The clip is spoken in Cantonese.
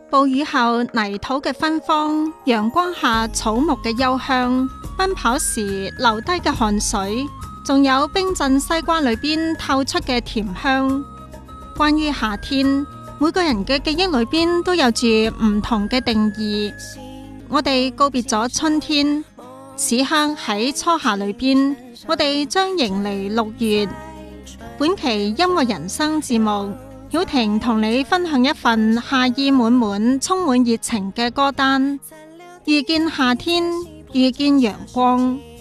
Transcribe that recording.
暴雨後泥土嘅芬芳，陽光下草木嘅幽香，奔跑時流低嘅汗水，仲有冰鎮西瓜裏邊透出嘅甜香。關於夏天，每個人嘅記憶裏邊都有住唔同嘅定義。我哋告別咗春天，此刻喺初夏裏邊，我哋將迎嚟6月。本期音樂人生節目，曉婷同你分享一份夏意滿滿、充滿熱情嘅歌單。遇見夏天，遇見陽光。